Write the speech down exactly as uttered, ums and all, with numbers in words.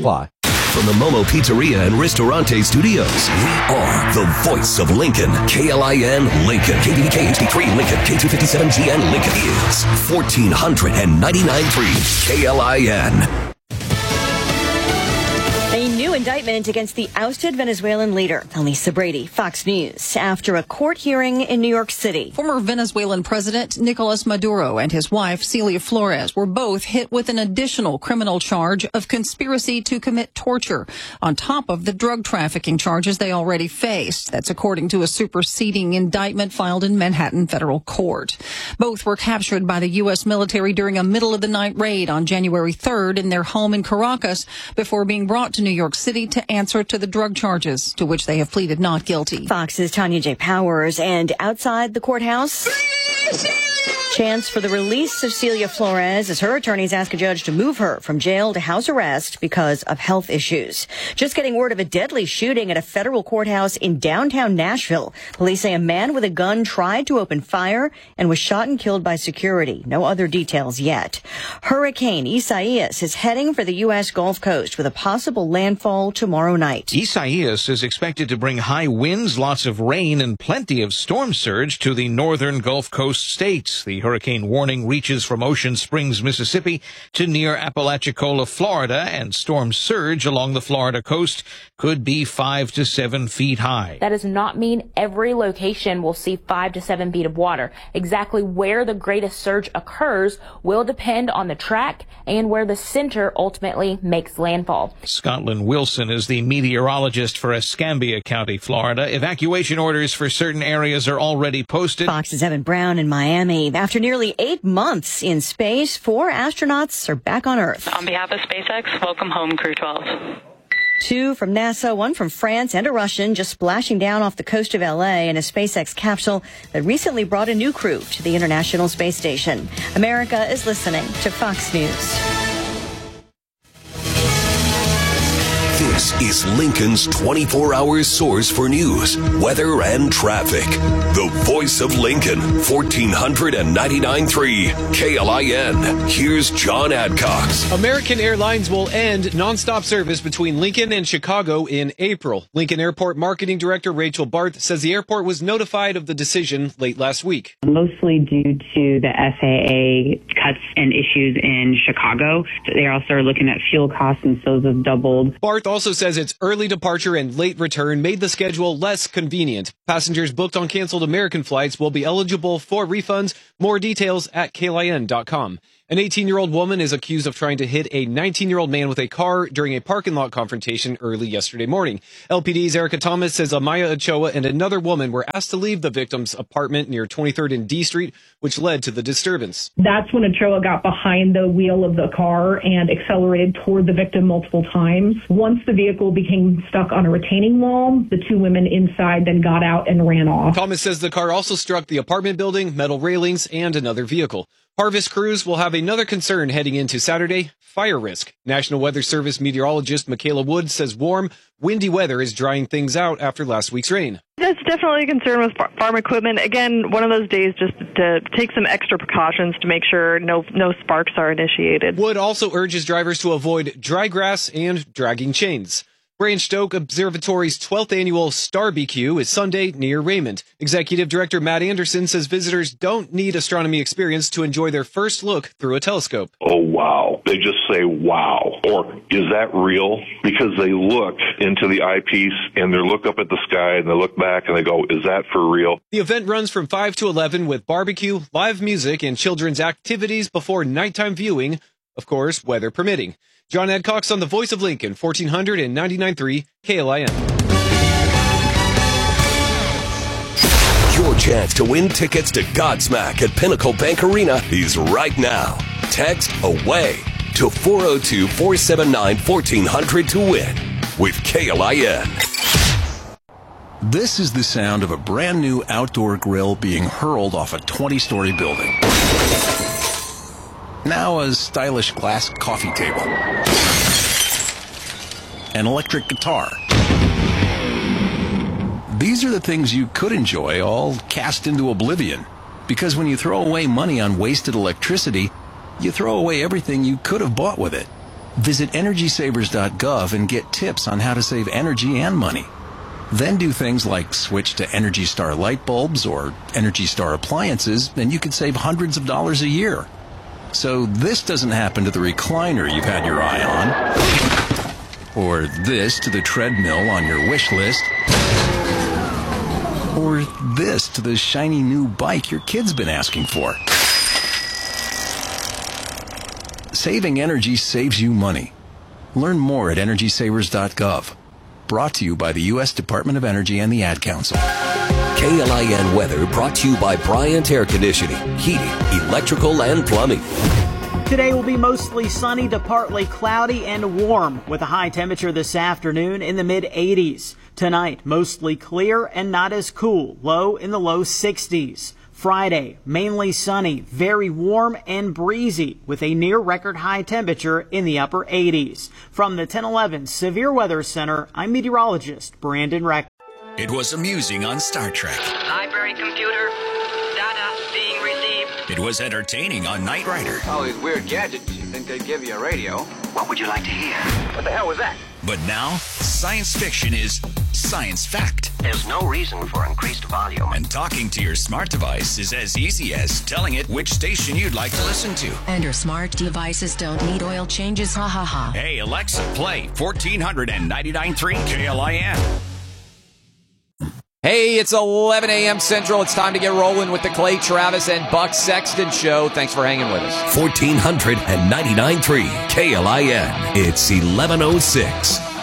apply. From the Momo Pizzeria and Ristorante Studios, we are the voice of Lincoln. K L I N Lincoln. K D K H D three Lincoln. K two fifty-seven G N Lincoln is fourteen ninety-nine point three K L I N. A new indictment against the ousted Venezuelan leader, Elisa Brady, Fox News, after a court hearing in New York City. Former Venezuelan President Nicolas Maduro and his wife, Celia Flores, were both hit with an additional criminal charge of conspiracy to commit torture, on top of the drug trafficking charges they already faced. That's according to a superseding indictment filed in Manhattan federal court. Both were captured by the U S military during a middle-of-the-night raid on January third in their home in Caracas before being brought to New York City to answer to the drug charges, to which they have pleaded not guilty. Fox's Tanya J. Powers, and outside the courthouse, chance for the release of Celia Flores as her attorneys ask a judge to move her from jail to house arrest because of health issues. Just getting word of a deadly shooting at a federal courthouse in downtown Nashville. Police say a man with a gun tried to open fire and was shot and killed by security. No other details yet. Hurricane Isaias is heading for the U S Gulf Coast with a possible landfall tomorrow night. Isaias is expected to bring high winds, lots of rain, and plenty of storm surge to the northern Gulf Coast states. The hurricane warning reaches from Ocean Springs, Mississippi to near Apalachicola, Florida, and storm surge along the Florida coast could be five to seven feet high. That does not mean every location will see five to seven feet of water. Exactly where the greatest surge occurs will depend on the track and where the center ultimately makes landfall. Scotland Wilson is the meteorologist for Escambia County, Florida. Evacuation orders for certain areas are already posted. Fox's Evan Brown in Miami. After nearly eight months in space, four astronauts are back on Earth. On behalf of SpaceX, welcome home, Crew twelve. Two from NASA, one from France, and a Russian just splashing down off the coast of L A in a SpaceX capsule that recently brought a new crew to the International Space Station. America is listening to Fox News. This is Lincoln's twenty-four hour source for news, weather, and traffic. The voice of Lincoln, fourteen ninety-nine point three K L I N. Here's John Adcox. American Airlines will end nonstop service between Lincoln and Chicago in April. Lincoln Airport Marketing Director Rachel Barth says the airport was notified of the decision late last week. Mostly due to the F A A cuts and issues in Chicago. They also are looking at fuel costs, and so those have doubled. Barth also says its early departure and late return made the schedule less convenient. Passengers booked on canceled American flights will be eligible for refunds. More details at K L I N dot com. An eighteen-year-old woman is accused of trying to hit a nineteen-year-old man with a car during a parking lot confrontation early yesterday morning. L P D's Erica Thomas says Amaya Ochoa and another woman were asked to leave the victim's apartment near twenty-third and D Street, which led to the disturbance. That's when Ochoa got behind the wheel of the car and accelerated toward the victim multiple times. Once the vehicle became stuck on a retaining wall, the two women inside then got out and ran off. Thomas says the car also struck the apartment building, metal railings, and another vehicle. Harvest crews will have another concern heading into Saturday, fire risk. National Weather Service meteorologist Michaela Wood says warm, windy weather is drying things out after last week's rain. That's definitely a concern with farm equipment. Again, one of those days just to take some extra precautions to make sure no no sparks are initiated. Wood also urges drivers to avoid dry grass and dragging chains. Branch Stoke Observatory's twelfth annual Star B Q is Sunday near Raymond. Executive Director Matt Anderson says visitors don't need astronomy experience to enjoy their first look through a telescope. Oh, wow. They just say, wow. Or, is that real? Because they look into the eyepiece and they look up at the sky and they look back and they go, is that for real? The event runs from five to eleven with barbecue, live music, and children's activities before nighttime viewing, of course, weather permitting. John Adcox on the Voice of Lincoln, fourteen ninety-nine point three K L I N. Your chance to win tickets to Godsmack at Pinnacle Bank Arena is right now. Text AWAY to four oh two, four seven nine, fourteen hundred to win with K L I N. This is the sound of a brand new outdoor grill being hurled off a twenty-story building. Now a stylish glass coffee table. An electric guitar. These are the things you could enjoy, all cast into oblivion. Because when you throw away money on wasted electricity, you throw away everything you could have bought with it. Visit energy savers dot gov and get tips on how to save energy and money. Then do things like switch to Energy Star light bulbs or Energy Star appliances, and you could save hundreds of dollars a year. So this doesn't happen to the recliner you've had your eye on, or this to the treadmill on your wish list, or this to the shiny new bike your kid's been asking for. Saving energy saves you money. Learn more at energy savers dot gov. Brought to you by the U S Department of Energy and the Ad Council. K L I N weather brought to you by Bryant Air Conditioning, Heating, Electrical, and Plumbing. Today will be mostly sunny to partly cloudy and warm, with a high temperature this afternoon in the mid eighties. Tonight, mostly clear and not as cool, low in the low sixties. Friday, mainly sunny, very warm and breezy, with a near record high temperature in the upper eighties. From the ten eleven Severe Weather Center, I'm meteorologist Brandon Reck. It was amusing on Star Trek. Library computer, data being received. It was entertaining on Knight Rider. All these weird gadgets, you think they'd give you a radio? What would you like to hear? What the hell was that? But now, science fiction is science fact. There's no reason for increased volume. And talking to your smart device is as easy as telling it which station you'd like to listen to. And your smart devices don't need oil changes, ha ha ha. Hey Alexa, play fourteen ninety-nine point three K L I N. Hey, it's eleven a.m. Central. It's time to get rolling with the Clay Travis and Buck Sexton Show. Thanks for hanging with us. fourteen ninety-nine point three K L I N. It's eleven oh six.